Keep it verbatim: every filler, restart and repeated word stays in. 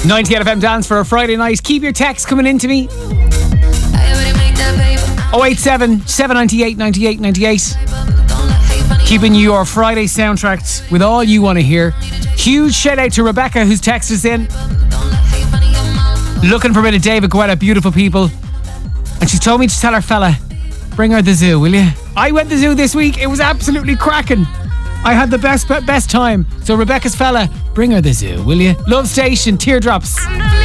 ninety-eight F M dance for a Friday night. Keep your texts coming in to me. oh eight seven, seven nine eight, nine eight nine eight. Keeping you your Friday soundtracks with all you want to hear. Huge shout out to Rebecca who's texted us in. Looking for a bit of David Guetta, Beautiful People. And she's told me to tell her fella, bring her the zoo, will you? I went to the zoo this week. It was absolutely cracking. I had the best best time. So Rebecca's fella, bring her the zoo, will you? Love Station, Teardrops.